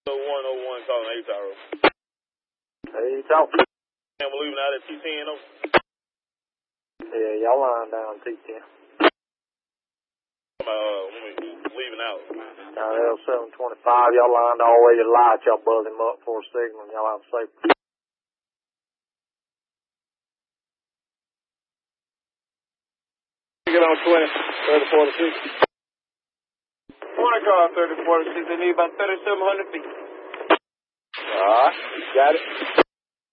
0101 calling A-Tower. Hey, talk. And we're leaving out at T10 over. Yeah, y'all lying down T10. Leaving out. L725, y'all lined all the way to the light. Y'all buzz him up for a signal. Y'all have a safe. Get on 3046. Morning car 3046. They need about 3,700 feet. All right, got it.